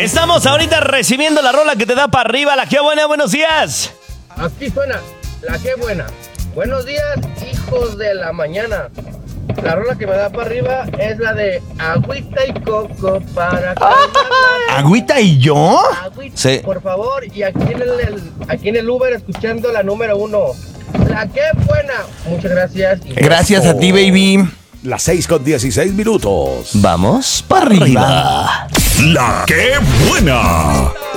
Estamos ahorita recibiendo la rola que te da para arriba. La que buena, buenos días. Aquí suena la que buena. Buenos días, hijos de la mañana. La rola que me da para arriba es la de agüita y coco para ¿Agüita y yo? agüita, Sí. por favor. Y aquí en el Uber escuchando la número 1. La que buena. Muchas gracias. Gracias a ti, baby. Las 6:16. Vamos para arriba. La que buena.